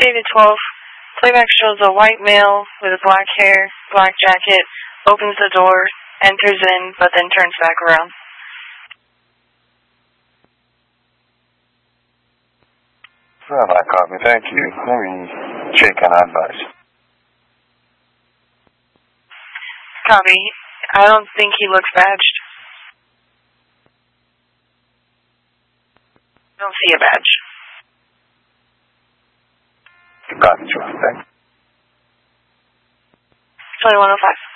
Updated 12. Playback shows a white male with black hair, black jacket, opens the door, enters in, but then turns back around. Well, I copy. Thank you. Let me check and advise. Copy. I don't think he looks badged. I don't see a badge. Copy, Joe. Thanks. 2105.